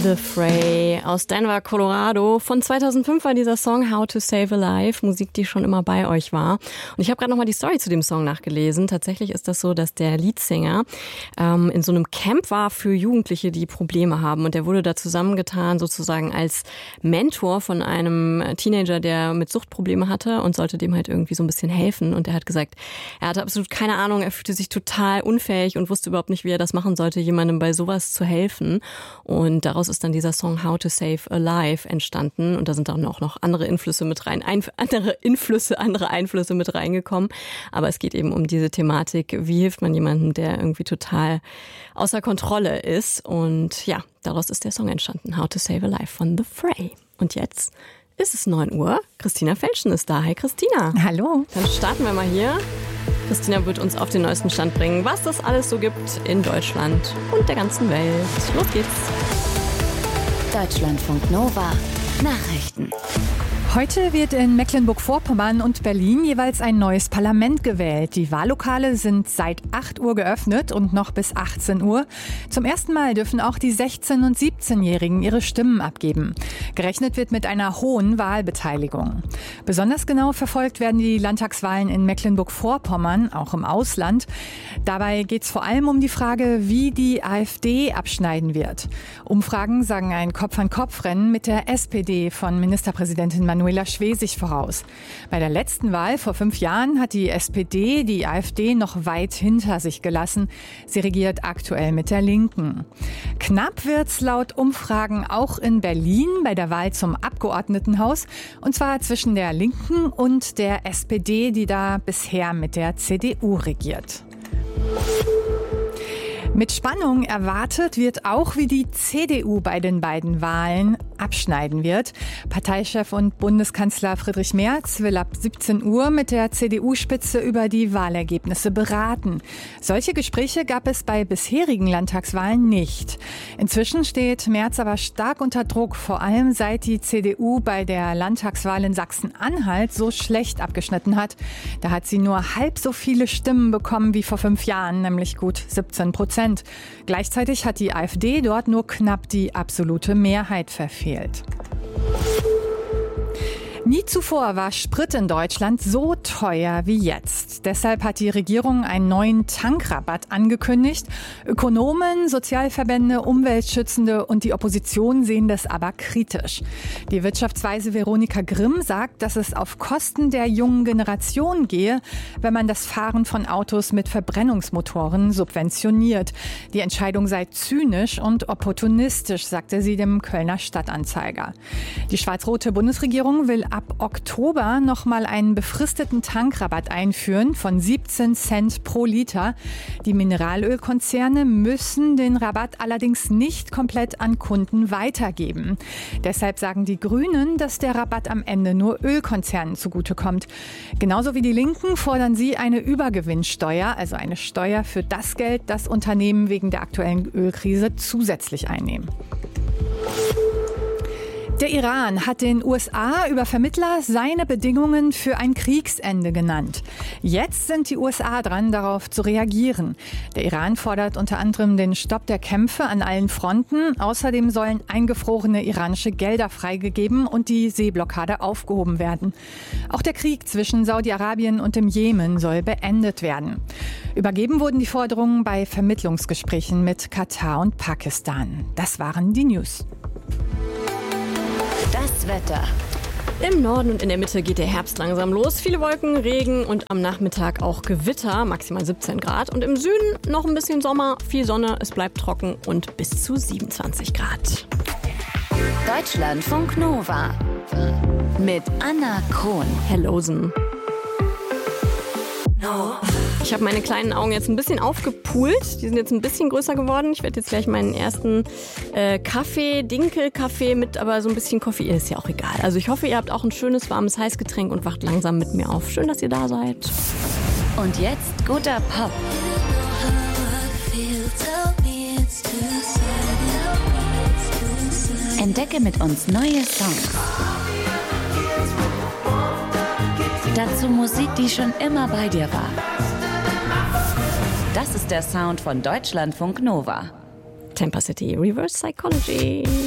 The Fray aus Denver, Colorado. Von 2005 war dieser Song How to Save a Life, Musik, die schon immer bei euch war. Und ich habe gerade nochmal die Story zu dem Song nachgelesen. Tatsächlich ist das so, dass der Leadsänger in so einem Camp war für Jugendliche, die Probleme haben. Und der wurde da zusammengetan sozusagen als Mentor von einem Teenager, der mit Suchtprobleme hatte und sollte dem halt irgendwie so ein bisschen helfen. Und er hat gesagt, er hatte absolut keine Ahnung, er fühlte sich total unfähig und wusste überhaupt nicht, wie er das machen sollte, jemandem bei sowas zu helfen. Und daraus ist dann dieser Song How to Save a Life entstanden. Und da sind dann auch noch andere Einflüsse mit reingekommen. Aber es geht eben um diese Thematik, wie hilft man jemandem, der irgendwie total außer Kontrolle ist. Und ja, daraus ist der Song entstanden, How to Save a Life von The Fray. Und jetzt ist es 9 Uhr. Christina Felschen ist da. Hi Christina. Hallo. Dann starten wir mal hier. Christina wird uns auf den neuesten Stand bringen, was das alles so gibt in Deutschland und der ganzen Welt. Los geht's. Deutschlandfunk Nova Nachrichten. Heute wird in Mecklenburg-Vorpommern und Berlin jeweils ein neues Parlament gewählt. Die Wahllokale sind seit 8 Uhr geöffnet und noch bis 18 Uhr. Zum ersten Mal dürfen auch die 16- und 17-Jährigen ihre Stimmen abgeben. Gerechnet wird mit einer hohen Wahlbeteiligung. Besonders genau verfolgt werden die Landtagswahlen in Mecklenburg-Vorpommern, auch im Ausland. Dabei geht es vor allem um die Frage, wie die AfD abschneiden wird. Umfragen sagen ein Kopf-an-Kopf-Rennen mit der SPD von Ministerpräsidentin Manuela Schwesig voraus. Bei der letzten Wahl vor 5 Jahren hat die SPD die AfD noch weit hinter sich gelassen. Sie regiert aktuell mit der Linken. Knapp wird's laut Umfragen auch in Berlin bei der Wahl zum Abgeordnetenhaus. Und zwar zwischen der Linken und der SPD, die da bisher mit der CDU regiert. Mit Spannung erwartet wird auch, wie die CDU bei den beiden Wahlen abschneiden wird. Parteichef und Bundeskanzler Friedrich Merz will ab 17 Uhr mit der CDU-Spitze über die Wahlergebnisse beraten. Solche Gespräche gab es bei bisherigen Landtagswahlen nicht. Inzwischen steht Merz aber stark unter Druck, vor allem seit die CDU bei der Landtagswahl in Sachsen-Anhalt so schlecht abgeschnitten hat. Da hat sie nur halb so viele Stimmen bekommen wie vor 5 Jahren, nämlich gut 17%. Gleichzeitig hat die AfD dort nur knapp die absolute Mehrheit verfehlt. Nie zuvor war Sprit in Deutschland so teuer wie jetzt. Deshalb hat die Regierung einen neuen Tankrabatt angekündigt. Ökonomen, Sozialverbände, Umweltschützende und die Opposition sehen das aber kritisch. Die Wirtschaftsweise Veronika Grimm sagt, dass es auf Kosten der jungen Generation gehe, wenn man das Fahren von Autos mit Verbrennungsmotoren subventioniert. Die Entscheidung sei zynisch und opportunistisch, sagte sie dem Kölner Stadtanzeiger. Die schwarz-rote Bundesregierung will ab Oktober nochmal einen befristeten Tankrabatt einführen von 17 Cent pro Liter. Die Mineralölkonzerne müssen den Rabatt allerdings nicht komplett an Kunden weitergeben. Deshalb sagen die Grünen, dass der Rabatt am Ende nur Ölkonzernen zugutekommt. Genauso wie die Linken fordern sie eine Übergewinnsteuer, also eine Steuer für das Geld, das Unternehmen wegen der aktuellen Ölkrise zusätzlich einnehmen. Der Iran hat den USA über Vermittler seine Bedingungen für ein Kriegsende genannt. Jetzt sind die USA dran, darauf zu reagieren. Der Iran fordert unter anderem den Stopp der Kämpfe an allen Fronten. Außerdem sollen eingefrorene iranische Gelder freigegeben und die Seeblockade aufgehoben werden. Auch der Krieg zwischen Saudi-Arabien und dem Jemen soll beendet werden. Übergeben wurden die Forderungen bei Vermittlungsgesprächen mit Katar und Pakistan. Das waren die News. Das Wetter. Im Norden und in der Mitte geht der Herbst langsam los. Viele Wolken, Regen und am Nachmittag auch Gewitter, maximal 17 Grad. Und im Süden noch ein bisschen Sommer, viel Sonne, es bleibt trocken und bis zu 27 Grad. Deutschlandfunk Nova mit Anna Krohn. Hellosen. Ich habe meine kleinen Augen jetzt ein bisschen aufgepult. Die sind jetzt ein bisschen größer geworden. Ich werde jetzt gleich meinen ersten Dinkelkaffee mit aber so ein bisschen Koffein. Ist ja auch egal. Also ich hoffe, ihr habt auch ein schönes, warmes Heißgetränk und wacht langsam mit mir auf. Schön, dass ihr da seid. Und jetzt guter Pop. Entdecke mit uns neue Songs. Dazu Musik, die schon immer bei dir war. Das ist der Sound von Deutschlandfunk Nova. Temper City, Reverse Psychology.